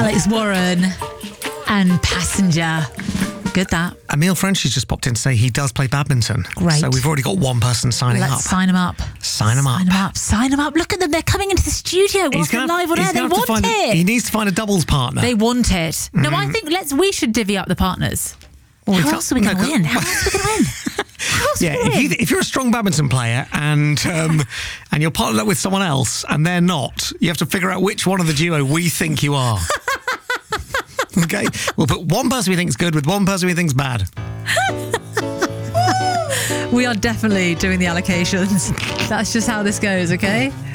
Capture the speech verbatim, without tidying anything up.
Alex Warren and Passenger. Good that. Emil Frenchie's just popped in to say he does play badminton. Great. So we've already got one person signing Let's up. sign them up. Sign them up. Sign them up. Sign them up. Look at them. They're coming into the studio whilst they're live on air. They want find it. A, he needs to find a doubles partner. They want it. Mm. No, I think let's. we should divvy up the partners. Well, How else are we going to no, win? How else are we going to win? How else Yeah, are we if, win? you, if you're a strong badminton player and um, and you're partnered up with someone else and they're not, you have to figure out which one of the duo we think you are. Okay? We'll put one person we think's good with one person we think's bad. We are definitely doing the allocations. That's just how this goes, okay?